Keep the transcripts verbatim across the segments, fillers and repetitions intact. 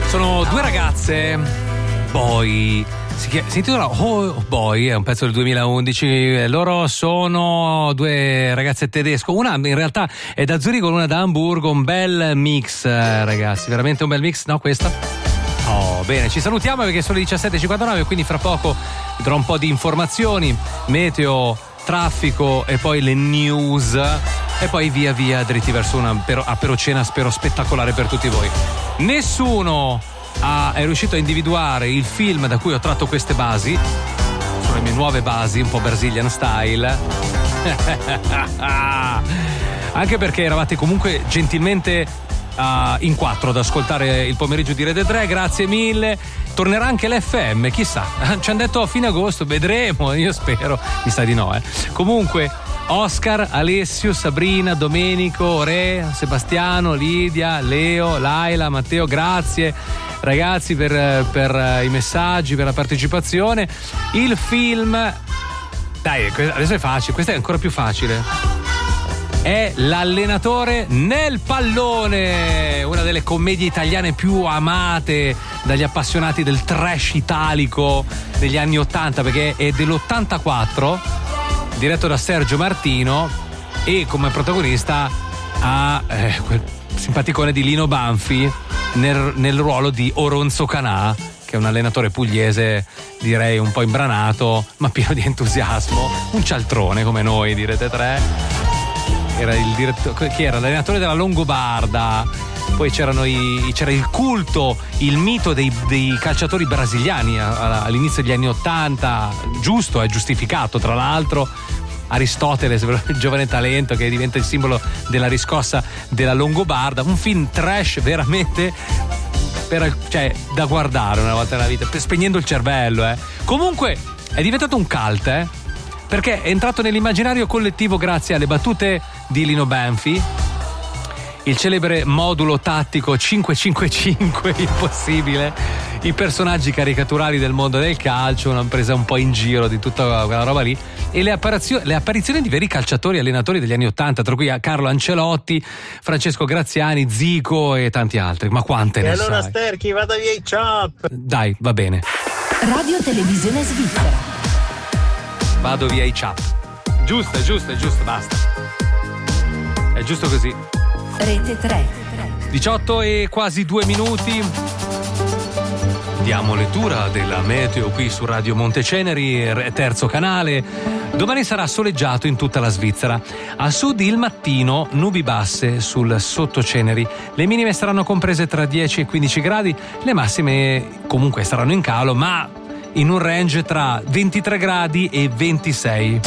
Sono due ragazze, Boy, si, chiama, si intitola Oh Boy, è un pezzo del duemilaundici. Loro sono due ragazze tedesche, una in realtà è da Zurigo, una da Amburgo. Un bel mix, ragazzi, veramente un bel mix. No, questa? Oh, bene, ci salutiamo perché sono le diciassette e cinquantanove, quindi fra poco vedrò un po' di informazioni, meteo, traffico e poi le news e poi via via dritti verso una aperocena, spero spettacolare per tutti voi. Nessuno ha, è riuscito a individuare il film da cui ho tratto queste basi. Sono le mie nuove basi, un po' Brazilian style. Anche perché eravate comunque gentilmente uh, in quattro ad ascoltare il pomeriggio di Rete tre, grazie mille. Tornerà anche l'F M, chissà. Ci hanno detto a fine agosto, vedremo, io spero. Mi sa di no, eh. Comunque, Oscar, Alessio, Sabrina, Domenico, Re, Sebastiano, Lidia, Leo, Laila, Matteo, grazie ragazzi per, per i messaggi, per la partecipazione. Il film, dai, adesso è facile, questo è ancora più facile. È L'allenatore nel pallone, una delle commedie italiane più amate dagli appassionati del trash italico degli anni ottanta, perché è dell'ottantaquattro, diretto da Sergio Martino, e come protagonista ha eh, quel simpaticone di Lino Banfi nel, nel ruolo di Oronzo Canà, che è un allenatore pugliese, direi un po' imbranato ma pieno di entusiasmo, un cialtrone come noi di Rete tre. Era il direttore, che era l'allenatore della Longobarda. Poi c'erano i, c'era il culto, il mito dei, dei calciatori brasiliani all'inizio degli anni ottanta, giusto, è giustificato tra l'altro. Aristotele, il giovane talento che diventa il simbolo della riscossa della Longobarda. Un film trash veramente per, cioè, da guardare una volta nella vita, spegnendo il cervello, eh. Comunque è diventato un cult, eh, perché è entrato nell'immaginario collettivo grazie alle battute di Lino Banfi, il celebre modulo tattico cinque cinque cinque impossibile, i personaggi caricaturali del mondo del calcio, una presa un po' in giro di tutta quella roba lì, e le, apparizio- le apparizioni di veri calciatori e allenatori degli anni ottanta, tra cui Carlo Ancelotti, Francesco Graziani, Zico e tanti altri. Ma quante e ne allora sai? Sterchi, vada via i chap. Dai, va bene. Radio Televisione Svizzera. Vado via i chap. Giusto, è giusto, è giusto, basta. È giusto così. Rete tre. diciotto e quasi due minuti. Diamo lettura della meteo qui su Radio Monteceneri, terzo canale. Domani sarà soleggiato in tutta la Svizzera. A sud il mattino nubi basse sul sottoceneri. Le minime saranno comprese tra dieci e quindici gradi, le massime comunque saranno in calo, ma in un range tra ventitré gradi e ventisei.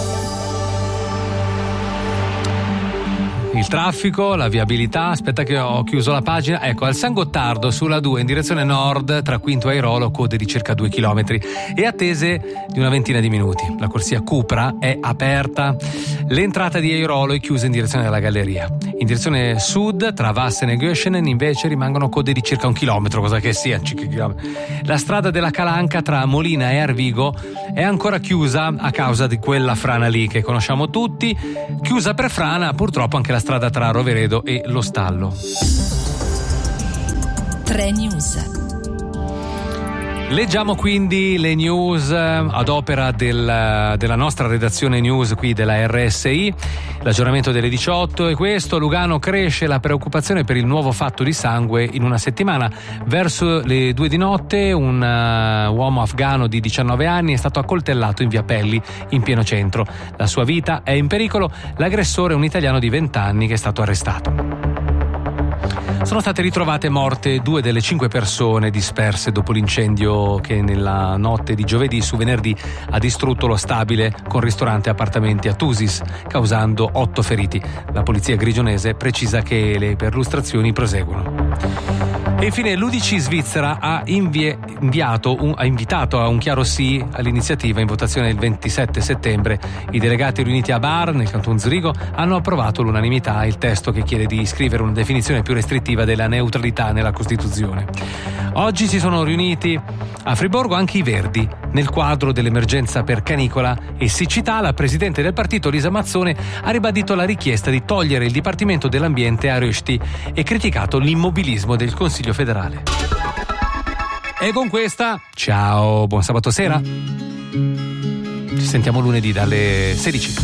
Il traffico, la viabilità, aspetta che ho chiuso la pagina. Ecco, al San Gottardo sulla due in direzione nord tra Quinto e Airolo, code di circa due chilometri e attese di una ventina di minuti. La corsia Cupra è aperta. L'entrata di Airolo è chiusa in direzione della galleria. In direzione sud tra Vassen e Göschenen invece rimangono code di circa un chilometro, cosa che sia, cinque chilometri. La strada della Calanca tra Molina e Arvigo è ancora chiusa a causa di quella frana lì che conosciamo tutti. Chiusa per frana purtroppo anche la strada tra Roveredo e Lo Stallo. tre News. Leggiamo quindi le news ad opera del, della nostra redazione news qui della R S I. L'aggiornamento delle diciotto è questo: Lugano, cresce la preoccupazione per il nuovo fatto di sangue in una settimana. Verso le due di notte un uh, uomo afghano di diciannove anni è stato accoltellato in via Pelli in pieno centro. La sua vita è in pericolo. L'aggressore è un italiano di venti anni che è stato arrestato. Sono state ritrovate morte due delle cinque persone disperse dopo l'incendio che nella notte di giovedì su venerdì ha distrutto lo stabile con ristorante e appartamenti a Tusis, causando otto feriti. La polizia grigionese precisa che le perlustrazioni proseguono. E infine l'U D C Svizzera ha, invie, inviato un, ha invitato a un chiaro sì all'iniziativa in votazione il ventisette settembre. I delegati riuniti a Bar, nel canton Zurigo, hanno approvato all'unanimità il testo che chiede di iscrivere una definizione più restrittiva della neutralità nella Costituzione. Oggi si sono riuniti a Friburgo anche i Verdi. Nel quadro dell'emergenza per canicola e siccità, la presidente del partito Lisa Mazzone ha ribadito la richiesta di togliere il Dipartimento dell'Ambiente a Rösti e criticato l'immobilismo del Consiglio federale. E con questa, ciao, buon sabato sera. Ci sentiamo lunedì dalle sedici.